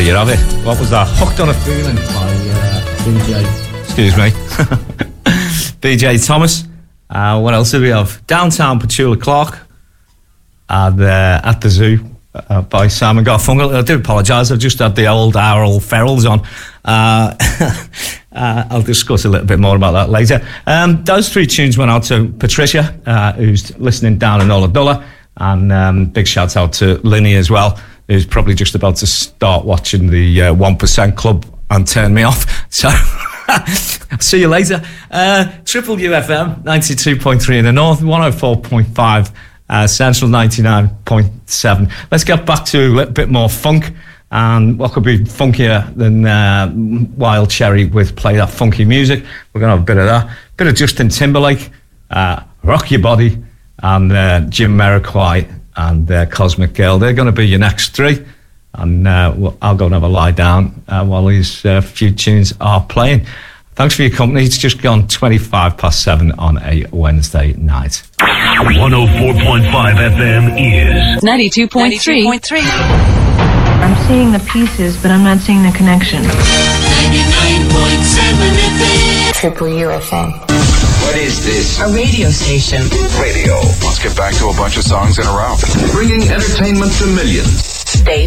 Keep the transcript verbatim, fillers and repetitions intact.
you have it. What was that? Hooked on a Feeling by uh, B J. Excuse me. B J Thomas. Uh, what else do we have? Downtown Petula Clark. And uh, At the Zoo uh, by Simon Garfunkel. I do apologise, I've just had the old Oral Ferals on. Uh, uh, I'll discuss a little bit more about that later. Um, those three tunes went out to Patricia, uh, who's listening down in Ulladulla, and um, big shout out to Linny as well, who's probably just about to start watching the uh, one percent Club and turn me off. So, see you later. Uh, Triple U F M, ninety-two point three in the north, one oh four point five Uh, Central, ninety-nine point seven. Let's get back to a little bit more funk, and what could be funkier than uh, Wild Cherry with Play That Funky Music. We're going to have a bit of that, bit of Justin Timberlake, uh, Rock Your Body, and uh, Jim Jamiroquai and uh, Cosmic Girl. They're going to be your next three, and uh, well, I'll go and have a lie down uh, while these uh, few tunes are playing. Thanks for your company. It's just gone twenty-five past seven on a Wednesday night. one oh four point five F M is ninety-two point three. I'm seeing the pieces, but I'm not seeing the connection. ninety-nine point seven F M. Triple U F M. What is this? A radio station. Radio. Let's get back to a bunch of songs in a row. Bringing entertainment to millions. Stay